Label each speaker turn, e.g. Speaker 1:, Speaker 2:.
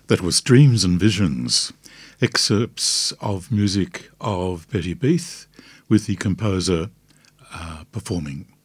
Speaker 1: That was Dreams and Visions, excerpts of music of Betty Beath with the composer performing.